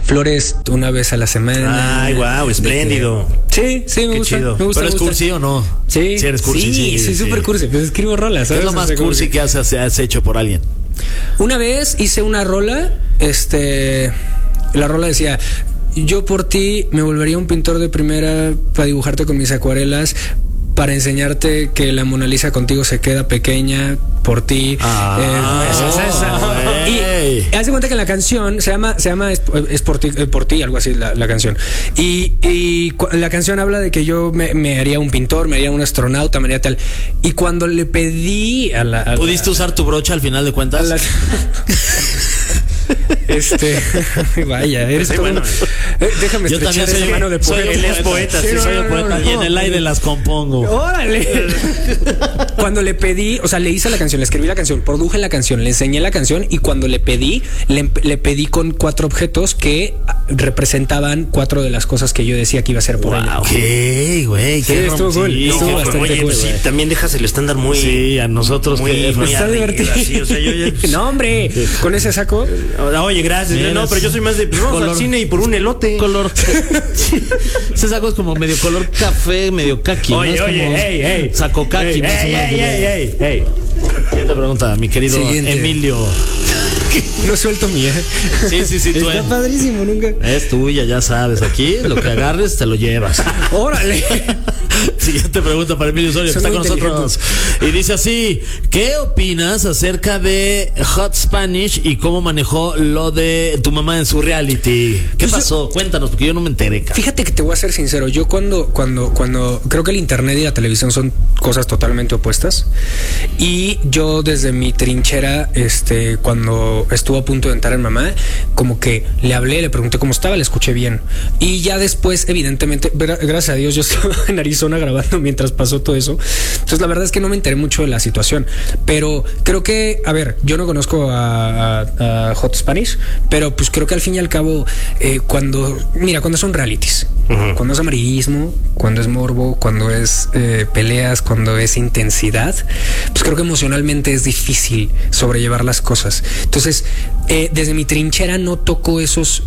flores una vez a la semana. Ay, wow, espléndido. Sí, me gusta. Chido. Me gusta. ¿Pero es cursi o no? Sí. Sí, eres cursi. Sí, soy súper cursi. Pues escribo rolas. ¿Qué es lo más cursi que has hecho por alguien? Una vez hice una rola, la rola decía: yo por ti me volvería un pintor de primera para dibujarte con mis acuarelas, para enseñarte que la Mona Lisa contigo se queda pequeña por ti. Y hace cuenta que la canción se llama es por ti, algo así la canción. Y la canción habla de que yo me haría un pintor, me haría un astronauta, me haría tal. Y cuando le pedí ¿Pudiste usar tu brocha al final de cuentas? Vaya, eres sí, bueno, déjame yo también soy mano de poeta. Él es poeta, sí, soy poeta. Y en el aire las compongo. ¡Órale! Cuando le pedí, o sea, le hice la canción, le escribí la canción, produje la canción, le enseñé la canción, y cuando le pedí con 4 objetos que representaban 4 de las cosas que yo decía que iba a hacer por ella. Ok, güey. Sí, estuvo cool. Estuvo bastante cool. Sí, también dejas el estándar muy... Sí, a nosotros muy está divertido. Sí, o sea, yo ya... No, hombre, con ese saco... Oye, gracias. No, pero yo soy más de vamos al cine y por un elote. Color. Ese saco es como medio color café, medio kaki. Oye, ¿no? hey. Saco kaki. Hey. Siguiente pregunta, mi querido Emilio. No suelto mía. Sí. Está padrísimo, nunca. Es tuya, ya sabes. Aquí lo que agarres te lo llevas. ¡Órale! Siguiente pregunta para Emilio Osorio, que está con nosotros. Y dice así: ¿qué opinas acerca de Hot Spanish y cómo manejó lo de tu mamá en su reality? ¿Qué pasó? Cuéntanos, porque yo no me enteré, cara. Fíjate que te voy a ser sincero. Yo cuando creo que el internet y la televisión son cosas totalmente opuestas. Y yo desde mi trinchera, cuando estuvo a punto de entrar en mamá, como que le hablé, le pregunté cómo estaba, le escuché bien. Y ya después, evidentemente, gracias a Dios, yo estaba en Arizona grabando mientras pasó todo eso. Entonces la verdad es que no me enteré mucho de la situación, pero creo que, a ver, yo no conozco a Hot Spanish, pero pues creo que al fin y al cabo, cuando son realities, cuando es amarillismo, cuando es morbo, cuando es peleas, cuando es intensidad, pues creo que emocionalmente es difícil sobrellevar las cosas. Entonces, desde mi trinchera no toco esos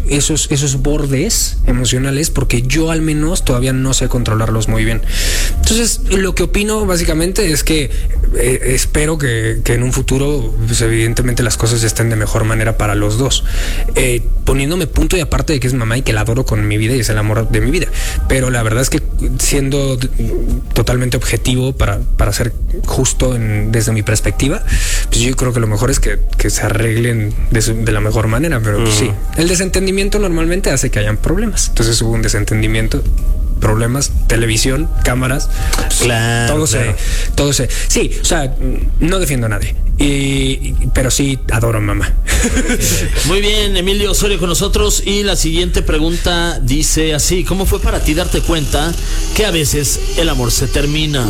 bordes emocionales, porque yo al menos todavía no sé controlarlos muy bien. Entonces, lo que opino básicamente es que espero que en un futuro, pues evidentemente las cosas estén de mejor manera para los dos, poniéndome punto y aparte de que es mamá y que la adoro con mi vida y es el amor de mi vida. Pero la verdad es que siendo totalmente objetivo para ser justo desde mi perspectiva, pues yo creo que lo mejor es que se arreglen de la mejor manera. Pero pues sí, el desentendimiento normalmente hace que hayan problemas. Entonces hubo un desentendimiento, problemas, televisión, cámaras, claro, todo se. Sí, o sea, no defiendo a nadie, pero sí adoro a mamá. Muy bien, Emilio Osorio con nosotros. Y la siguiente pregunta dice así: ¿cómo fue para ti darte cuenta que a veces el amor se termina?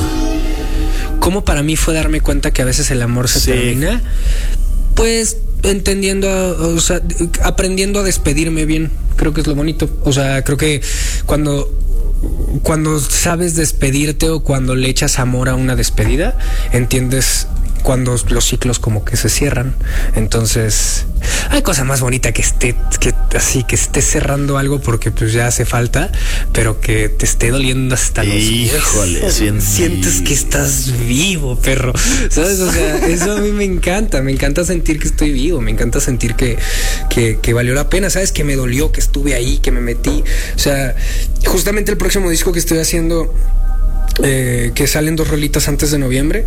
¿Cómo para mí fue darme cuenta que a veces el amor se termina? Pues aprendiendo a despedirme bien. Creo que es lo bonito. O sea, creo que cuando sabes despedirte o cuando le echas amor a una despedida, entiendes cuando los ciclos como que se cierran. Entonces, hay cosa más bonita que estés cerrando algo porque pues ya hace falta, pero que te esté doliendo hasta los híjole, sientes que estás vivo, perro, ¿sabes? O sea, eso a mí me encanta sentir que estoy vivo, me encanta sentir que valió la pena, ¿sabes? Que me dolió, que estuve ahí, que me metí. O sea, justamente el próximo disco que estoy haciendo, que salen 2 rolitas antes de noviembre,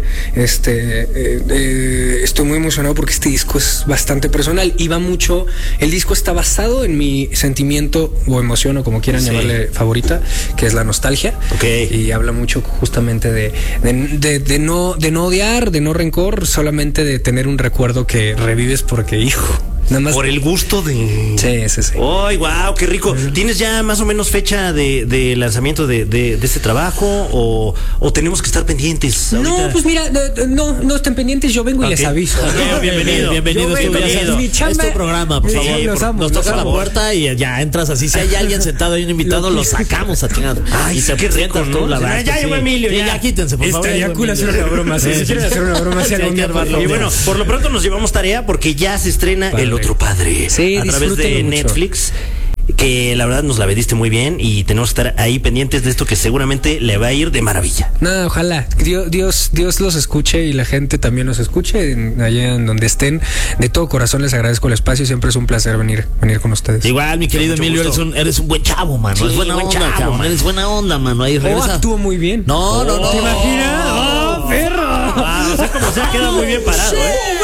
estoy muy emocionado porque este disco es bastante personal y va mucho. El disco está basado en mi sentimiento o emoción, o como quieran llamarle, favorita, que es la nostalgia. Y habla mucho justamente de no odiar, de no rencor, solamente de tener un recuerdo que revives porque, hijo, nada más por el gusto de... Sí. ¡Ay, wow! ¡Qué rico! ¿Tienes ya más o menos fecha de lanzamiento de este trabajo o tenemos que estar pendientes ahorita? No, pues mira, no estén pendientes, yo vengo y les aviso. Bienvenido. Mi chamba, es tu programa, por favor. Nos toca la puerta y ya entras así. Si hay alguien sentado y un invitado, lo sacamos a chingar. Ay, y qué rico, ¿no? Ya llegó Emilio. Ya quítense, por favor. Estaría cool hacer una broma. Si quieren hacer una broma, y bueno, por lo pronto nos llevamos tarea porque ya se estrena El Otro Padre, sí, a través de Netflix. que la verdad nos la vendiste muy bien y tenemos que estar ahí pendientes de esto que seguramente le va a ir de maravilla. No, ojalá. Dios los escuche y la gente también los escuche allá en donde estén. De todo corazón les agradezco el espacio. Siempre es un placer venir con ustedes. Igual, mi querido Emilio, eres un buen chavo, mano. Sí, Es buena buen onda, chavo, cabrón. man. Eres buena onda, mano. Ahí Oh, regresa. actúo muy bien. No. ¿Te imaginas? ¡Oh, perro! O sea, como sea, queda muy bien parado,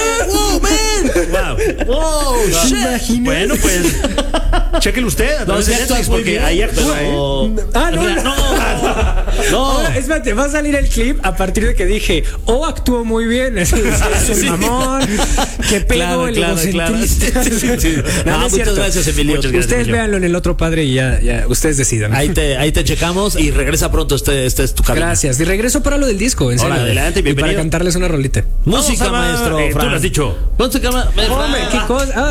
Wow. ¿Te imaginas? Bueno, pues chéquelo usted a través de Netflix, porque ahí actúa, No. Ahora, espérate, va a salir el clip a partir de que dije, actúo muy bien, es el mamón, que pego, el egocentrista. Sí. No, no es Muchas cierto. gracias, Emilio. Muchas gracias, Ustedes Emilio. véanlo en el otro padre y ya ustedes decidan. Ahí te checamos y regresa pronto. Este es tu cabina. Gracias. Y regreso para lo del disco, en serio. Hola, adelante, y para bienvenido. cantarles una rolita. Música, Vamos a- maestro. tú Fran. lo has dicho. Música, Hombre, qué cosa.